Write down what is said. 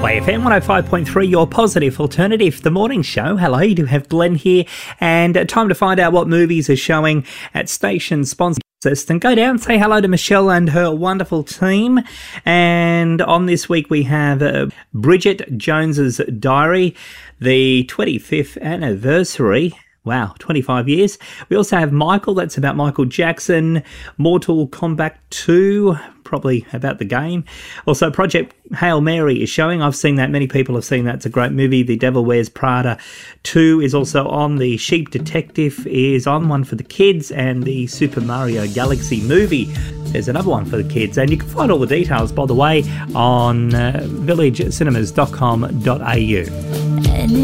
YFM 105.3, your positive alternative, the morning show. Hello, you do have Glenn here, and time to find out what movies are showing at station sponsors. And go down and say hello to Michelle and her wonderful team. And on this week we have Bridget Jones's Diary, the 25th anniversary. Wow, 25 years. We also have Michael, that's about Michael Jackson. Mortal Kombat 2, probably about the game. Also, Project Hail Mary is showing. I've seen that. Many people have seen that. It's a great movie. The Devil Wears Prada 2 is also on. The Sheep Detective is on, one for the kids. And the Super Mario Galaxy movie, there's another one for the kids. And you can find all the details, by the way, on villagecinemas.com.au.